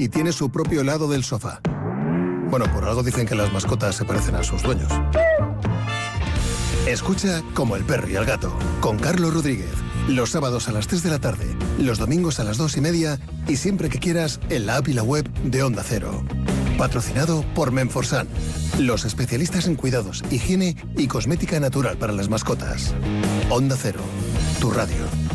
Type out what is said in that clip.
y tiene su propio lado del sofá. Bueno, por algo dicen que las mascotas se parecen a sus dueños. Escucha Como el perro y el gato, con Carlos Rodríguez. Los sábados a las 3 de la tarde, los domingos a las 2:30 y siempre que quieras en la app y la web de Onda Cero. Patrocinado por Menforsan, los especialistas en cuidados, higiene y cosmética natural para las mascotas. Onda Cero, tu radio.